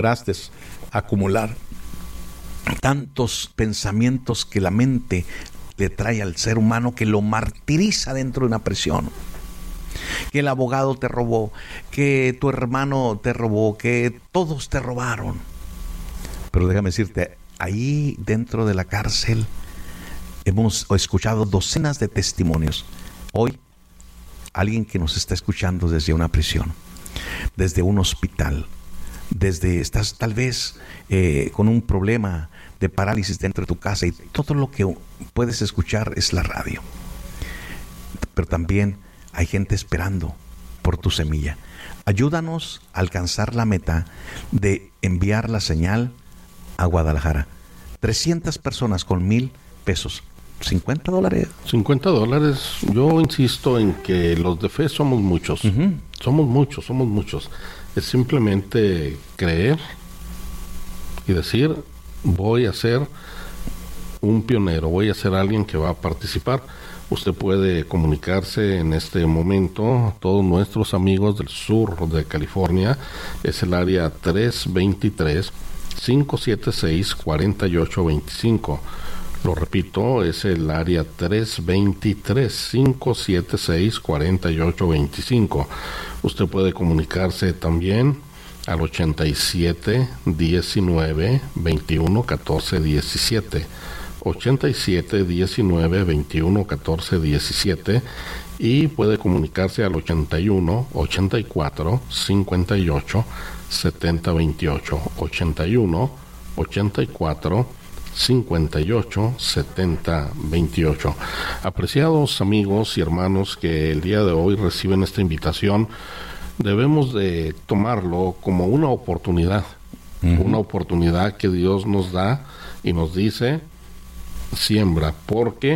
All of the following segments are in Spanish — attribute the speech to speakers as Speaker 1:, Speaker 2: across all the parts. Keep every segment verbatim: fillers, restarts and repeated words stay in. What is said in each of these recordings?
Speaker 1: lograste acumular tantos pensamientos que la mente le trae al ser humano, que lo martiriza dentro de una prisión. Que el abogado te robó, que tu hermano te robó, que todos te robaron. Pero déjame decirte, ahí dentro de la cárcel hemos escuchado docenas de testimonios. Hoy, alguien que nos está escuchando desde una prisión, desde un hospital, desde estás tal vez eh, con un problema de parálisis dentro de tu casa, y todo lo que puedes escuchar es la radio. Pero también hay gente esperando por tu semilla. Ayúdanos a alcanzar la meta de enviar la señal a Guadalajara. trescientas personas con mil pesos. ¿cincuenta dólares?
Speaker 2: cincuenta dólares. Yo insisto en que los de fe somos muchos. Uh-huh. Somos muchos, somos muchos. Es simplemente creer y decir, voy a ser un pionero, voy a ser alguien que va a participar. Usted puede comunicarse en este momento. Todos nuestros amigos del sur de California, es el área tres dos tres, cinco siete seis, cuatro ocho dos cinco. Lo repito, es el área tres dos tres, cinco siete seis, cuatro ocho dos cinco. Usted puede comunicarse también al ochenta y siete, diecinueve, veintiuno, catorce, diecisiete. ochenta y siete, diecinueve, veintiuno, catorce, diecisiete. Y puede comunicarse al ochenta y uno, ochenta y cuatro, cincuenta y ocho, setenta, veintiocho. ochenta y uno, ochenta y cuatro, cincuenta y ocho, setenta, veintiocho. Apreciados amigos y hermanos que el día de hoy reciben esta invitación, debemos de tomarlo como una oportunidad, uh-huh. una oportunidad que Dios nos da y nos dice, siembra, porque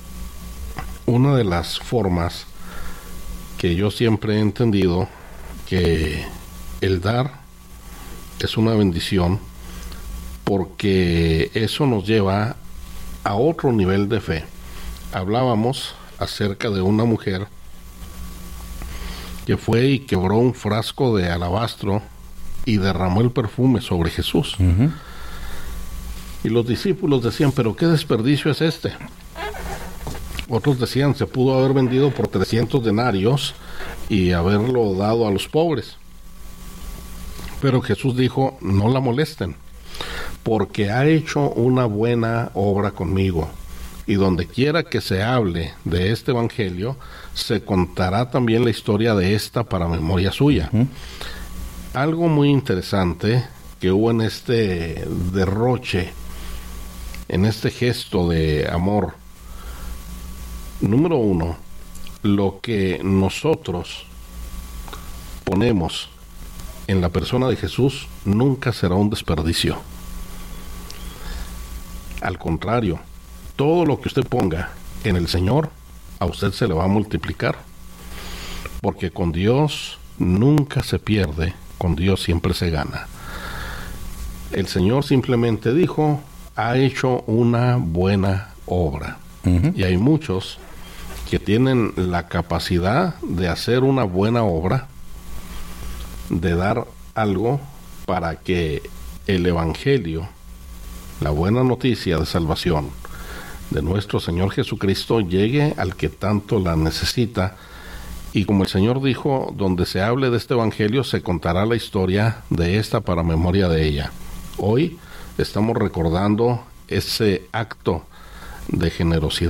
Speaker 2: una de las formas que yo siempre he entendido que el dar es una bendición, porque eso nos lleva a otro nivel de fe. Hablábamos acerca de una mujer que fue y quebró un frasco de alabastro y derramó el perfume sobre Jesús. Uh-huh. Y los discípulos decían, pero qué desperdicio es este. Otros decían, se pudo haber vendido por trescientos denarios y haberlo dado a los pobres. Pero Jesús dijo, no la molesten, porque ha hecho una buena obra conmigo. Y donde quiera que se hable de este evangelio, se contará también la historia de esta para memoria suya. Uh-huh. Algo muy interesante que hubo en este derroche, en este gesto de amor. Número uno, lo que nosotros ponemos en la persona de Jesús nunca será un desperdicio. Al contrario, todo lo que usted ponga en el Señor, a usted se le va a multiplicar. Porque con Dios nunca se pierde, con Dios siempre se gana. El Señor simplemente dijo, ha hecho una buena obra. Uh-huh. Y hay muchos que tienen la capacidad de hacer una buena obra, de dar algo para que el Evangelio, la buena noticia de salvación de nuestro Señor Jesucristo, llegue al que tanto la necesita. Y como el Señor dijo, donde se hable de este Evangelio, se contará la historia de esta para memoria de ella. Hoy estamos recordando ese acto de generosidad